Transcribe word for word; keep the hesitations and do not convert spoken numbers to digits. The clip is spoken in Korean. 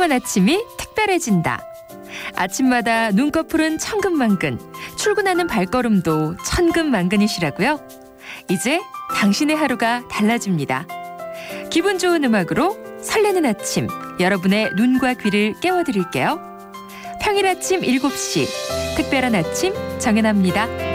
특별한 아침이 특별해진다. 아침마다 눈꺼풀은 천근만근, 출근하는 발걸음도 천근만근이시라고요? 이제 당신의 하루가 달라집니다. 기분 좋은 음악으로 설레는 아침, 여러분의 눈과 귀를 깨워드릴게요. 평일 아침 일곱 시, 특별한 아침 정연아입니다.